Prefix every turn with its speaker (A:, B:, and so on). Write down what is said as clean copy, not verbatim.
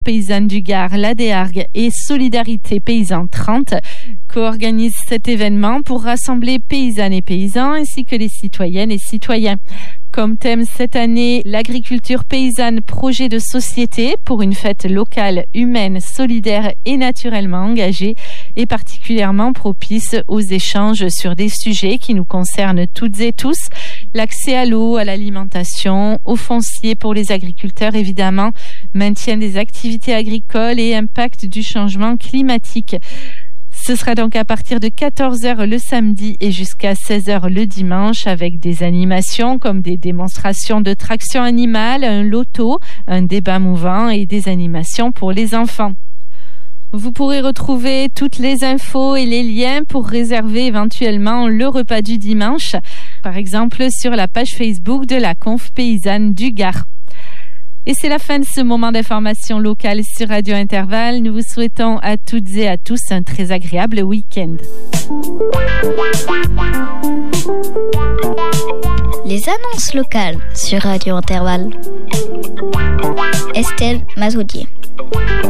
A: Paysanne du Gard, la Déargue et Solidarité Paysan 30 co-organisent cet événement pour rassembler paysannes et paysans ainsi que les citoyennes et citoyens. Comme thème cette année, l'agriculture paysanne, projet de société pour une fête locale, humaine, solidaire et naturellement engagée et particulièrement propice aux échanges sur des sujets qui nous concernent toutes et tous. L'accès à l'eau, à l'alimentation, au foncier pour les agriculteurs évidemment, maintien des activités agricoles et impact du changement climatique. Ce sera donc à partir de 14h le samedi et jusqu'à 16h le dimanche avec des animations comme des démonstrations de traction animale, un loto, un débat mouvant et des animations pour les enfants. Vous pourrez retrouver toutes les infos et les liens pour réserver éventuellement le repas du dimanche, par exemple sur la page Facebook de la Conf Paysanne du Gard. Et c'est la fin de ce moment d'information locale sur Radio Intervalle. Nous vous souhaitons à toutes et à tous un très agréable week-end.
B: Les annonces locales sur Radio Intervalle. Estelle Mazoudier.